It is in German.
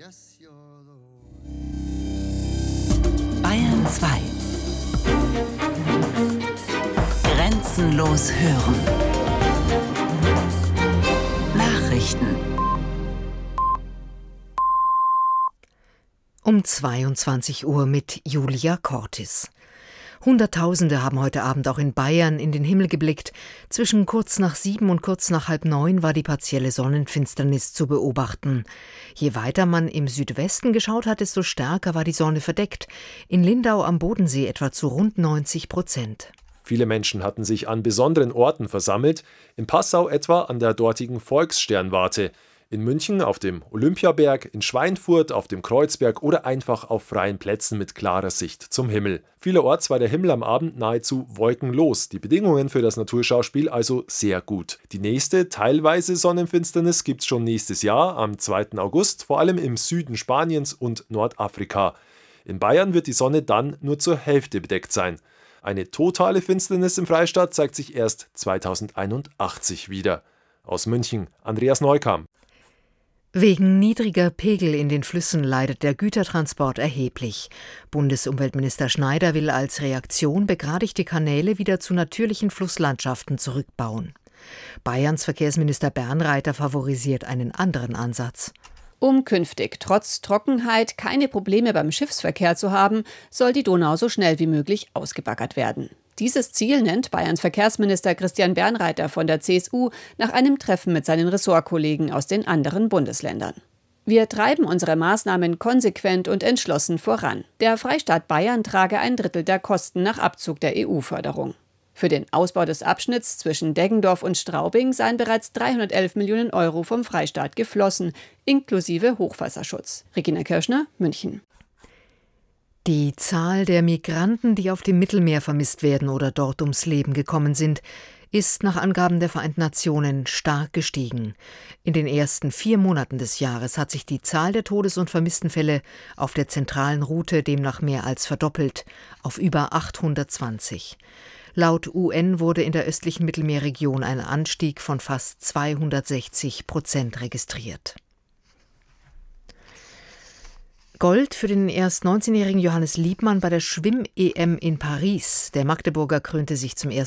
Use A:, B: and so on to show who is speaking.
A: Bayern 2. Grenzenlos hören. Nachrichten.
B: Um 22 Uhr mit Julia Cortis. Hunderttausende haben heute Abend auch in Bayern in den Himmel geblickt. Zwischen kurz nach 7 und kurz nach 8:30 war die partielle Sonnenfinsternis zu beobachten. Je weiter man im Südwesten geschaut hat, desto stärker war die Sonne verdeckt. In Lindau am Bodensee etwa zu rund 90%.
C: Viele Menschen hatten sich an besonderen Orten versammelt, in Passau etwa an der dortigen Volkssternwarte, in München auf dem Olympiaberg, in Schweinfurt auf dem Kreuzberg oder einfach auf freien Plätzen mit klarer Sicht zum Himmel. Vielerorts war der Himmel am Abend nahezu wolkenlos, die Bedingungen für das Naturschauspiel also sehr gut. Die nächste, teilweise Sonnenfinsternis gibt's schon nächstes Jahr, am 2. August, vor allem im Süden Spaniens und Nordafrika. In Bayern wird die Sonne dann nur zur Hälfte bedeckt sein. Eine totale Finsternis im Freistaat zeigt sich erst 2081 wieder. Aus München, Andreas Neukam.
B: Wegen niedriger Pegel in den Flüssen leidet der Gütertransport erheblich. Bundesumweltminister Schneider will als Reaktion begradigte Kanäle wieder zu natürlichen Flusslandschaften zurückbauen. Bayerns Verkehrsminister Bernreiter favorisiert einen anderen Ansatz.
D: Um künftig trotz Trockenheit keine Probleme beim Schiffsverkehr zu haben, soll die Donau so schnell wie möglich ausgebaggert werden. Dieses Ziel nennt Bayerns Verkehrsminister Christian Bernreiter von der CSU nach einem Treffen mit seinen Ressortkollegen aus den anderen Bundesländern. Wir treiben unsere Maßnahmen konsequent und entschlossen voran. Der Freistaat Bayern trage 1/3 der Kosten nach Abzug der EU-Förderung. Für den Ausbau des Abschnitts zwischen Deggendorf und Straubing seien bereits 311 Millionen Euro vom Freistaat geflossen, inklusive Hochwasserschutz. Regina Kirschner, München.
B: Die Zahl der Migranten, die auf dem Mittelmeer vermisst werden oder dort ums Leben gekommen sind, ist nach Angaben der Vereinten Nationen stark gestiegen. In den ersten 4 Monaten des Jahres hat sich die Zahl der Todes- und Vermisstenfälle auf der zentralen Route demnach mehr als verdoppelt, auf über 820. Laut UN wurde in der östlichen Mittelmeerregion ein Anstieg von fast 260% registriert. Gold für den erst 19-jährigen Johannes Liebmann bei der Schwimm-EM in Paris. Der Magdeburger krönte sich zum ersten